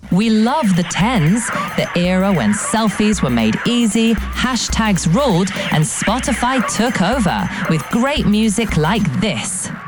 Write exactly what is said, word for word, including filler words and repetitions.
We love the tens, the era when selfies were made easy, hashtags ruled, and Spotify took over with great music like this.